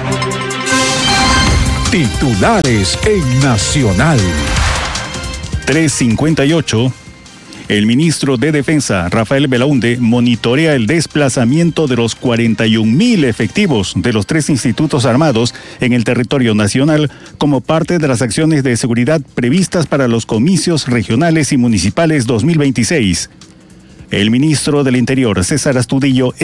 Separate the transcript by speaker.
Speaker 1: Titulares en Nacional.
Speaker 2: 3:58. El ministro de Defensa, Rafael Belaunde, monitorea el desplazamiento de los 41,000 efectivos de los 3 institutos armados en el territorio nacional como parte de las acciones de seguridad previstas para los comicios regionales y municipales 2026. El ministro del Interior, César Astudillo,